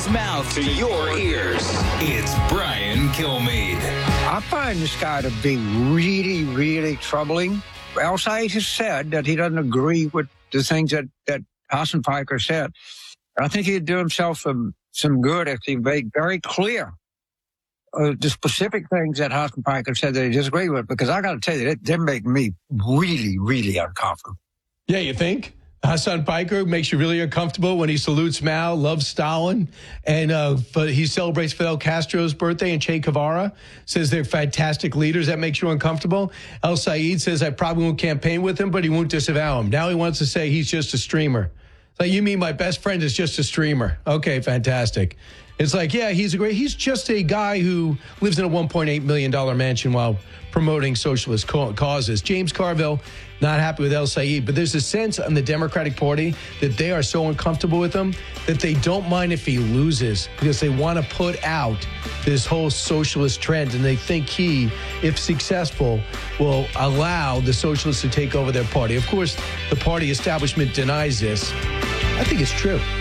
his mouth to your ears. It's Brian Kilmeade. I find this guy to be really, really troubling. El Said has said that he doesn't agree with the things that Hassan Piker said. I think he'd do himself some good if he made very clear the specific things that Hassan Piker said that he disagreed with, because I got to tell you, they're making me really, really uncomfortable. Yeah, you think? Hassan Piker makes you really uncomfortable when he salutes Mao, loves Stalin, and but he celebrates Fidel Castro's birthday, and Che Guevara says they're fantastic leaders. That makes you uncomfortable. El Said says I probably won't campaign with him, but he won't disavow him. Now he wants to say he's just a streamer. Like, you mean my best friend is just a streamer? Okay, fantastic. It's like, yeah, he's just a guy who lives in a $1.8 million mansion while promoting socialist causes. James Carville, not happy with El Said, but there's a sense on the Democratic Party that they are so uncomfortable with him that they don't mind if he loses, because they want to put out this whole socialist trend, and they think he, if successful, will allow the socialists to take over their party. Of course, the party establishment denies this. I think it's true.